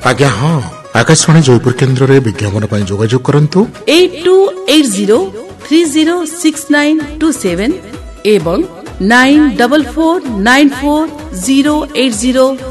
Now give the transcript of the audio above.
आज्ञा हाँ आकाशवाणी जयपुर केन्द्र रे विज्ञापन पर जोगाजोग करंतु 8280306927 एवं 94494080